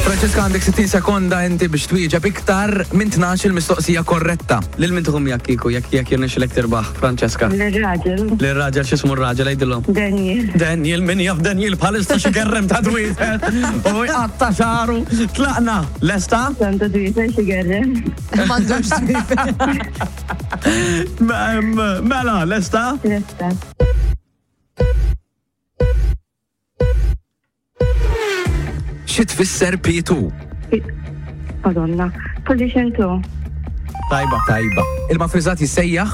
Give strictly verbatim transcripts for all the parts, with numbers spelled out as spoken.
Francesca, għandek sittin sekonda inti biex twieġeb iktar minn tnax il-mistoqsija korretta. Lil min tuħum jak kiku, jak jak jirnexilek tirbaħ, Francesca. L-raġel. L-raġel xismu r-raġel, għajdillu. Daniel. Daniel, min jaf Daniel bħalista xi gerrem ta' dwiet. U jqatta xaru. Tlaqna. Lesta? Santa dwiet xi gerrem. M'għandux Mela, lesta? Lesta. Xi tfisser P two? Madonna. Position two. Tajba, tajba. Il-mafriżat jissejjaħ?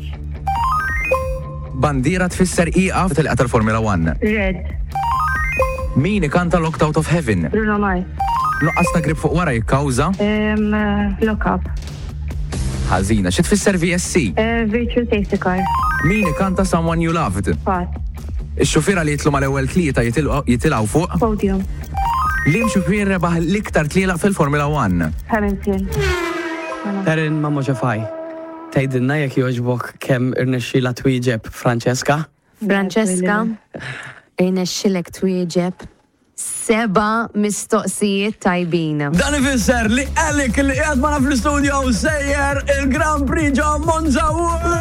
Bandiera tfisser iqaf tal-qata l-Formula one. Red. Min ikanta Locked Out of Heaven? Bruno Mars. Nuqqas ta' grib fuq wara jikkawża? Um, uh, lock up. Ħażina. Xi tfisser V S C? Uh, virtual safety car. Min ikanta Someone You Loved? Pass. Ix-xufiera li jitlu mal-ewwel tlieta jitilgħu fuq? Podium. Li mxufier rebaħ l-iktar tlielaq fil-Formula one? Hamilton. Erin mamma ġafaj. Tajdinna jek joġbok kem irnexxila twieġeb, Francesca? Francesca, irnexxilek twieġeb seba mistoqsijiet tajbina. Dan ifisser li għalik li qiegħed magħna fl-istudio sejjer il-Grand Prix ġo Monza.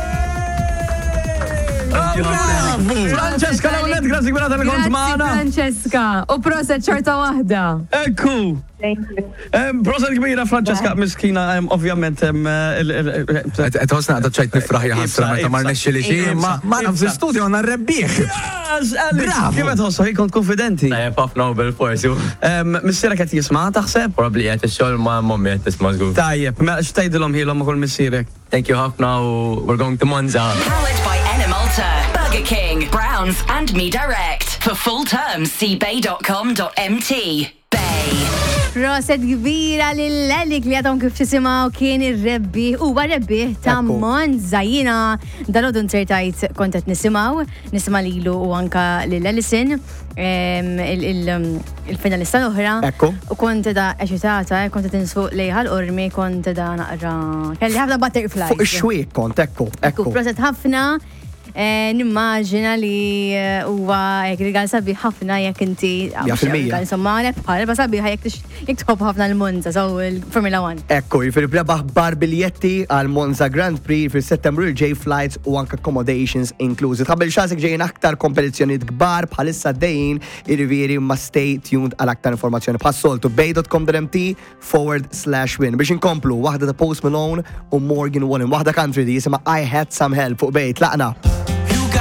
Francesca, l-għonet, grazzi gbira tal-kont maħna. Francesca, u proset ċorta wahda. Ekku. Thank you. Proset gbira, Francesca, miskina, ovvjament. Et għosna għadda ċajt nifraħja ħasra meta mar nexxi li xie, ma naf fil-studio għanna rebbieħ. Bravo. Kifet ħossu, kont konfidenti. Paf Nobel, forsi. Missira kħet jisma, taħseb? Probably għet il-xol ma mommi għet isma zgur. Tajjeb, ma xtajdilom hilom ma kull missirek. Thank you ħafna u we're going to Monza. Powered by Enemalta, Burger King, Browns and Me Direct. For full terms, see bay dot com dot m t. Bay. Proset kbira lill-Elik li għadhom kif tisimaw kien ir-rebbi u rebbi ta' Monza. Jina dal-għodu nsertajt kontet nisimaw, nisima lilu u anka lill-Ellison, il-finalista l-oħra. Ekku. U konte da eċitata, konte tinsuq lejħal urmi, konte da naqra. Kelli ħafna butterflies. Fuq ix-xwiek kont, ekku. Ekku, proset ħafna. Nimmaġina li huwa jekk rigal sabiħ ħafna jekk inti fil-mija. Insomma, bħalba sabiħ jekk tħobb ħafna l-Monza, so il-Formula one. Ekku, jifir brebaħ bar biljetti għal Monza Grand Prix fil-Settembru il-J flights u anka accommodations inclusive. Qabel xasik ġejjin aktar kompetizzjonijiet kbar bħalissa dejjin irriviri ma stay tuned għal aktar informazzjoni. Passoltu bay dot com dot m t forward slash win. Biex inkomplu, waħda ta' Post Malone u Morgan Wallen, waħda country di jisima I Had Some Help fuq bejt, laqna.